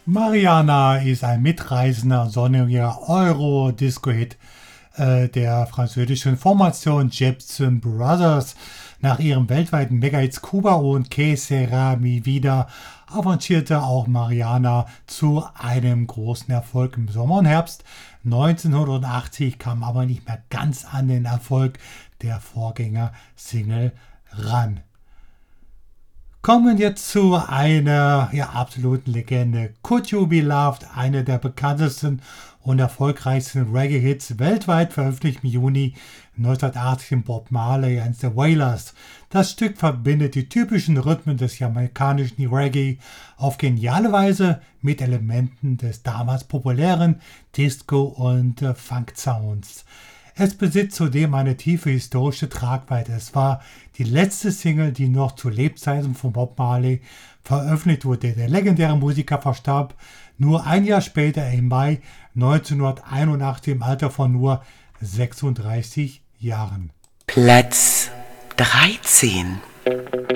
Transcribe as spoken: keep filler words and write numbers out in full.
Mariana ist ein mitreißender, sonniger Euro-Disco-Hit äh, der französischen Formation Jepsen Brothers. Nach ihrem weltweiten Mega-Hits Cuba und Que Sera Mi Vida avancierte auch Mariana zu einem großen Erfolg im Sommer und Herbst neunzehnhundertachtzig, kam aber nicht mehr ganz an den Erfolg der Vorgänger-Single ran. Kommen jetzt zu einer ja, absoluten Legende. Could You Be Loved, einer der bekanntesten und erfolgreichsten Reggae-Hits weltweit, veröffentlicht im Juni neunzehnhundertachtzig in Bob Marley and the Wailers. Das Stück verbindet die typischen Rhythmen des jamaikanischen Reggae auf geniale Weise mit Elementen des damals populären Disco- und äh, Funk-Sounds. Es besitzt zudem eine tiefe historische Tragweite. Es war die letzte Single, die noch zu Lebzeiten von Bob Marley veröffentlicht wurde. Der legendäre Musiker verstarb nur ein Jahr später im Mai neunzehnhunderteinundachtzig im Alter von nur sechsunddreißig Jahren. Platz dreizehn.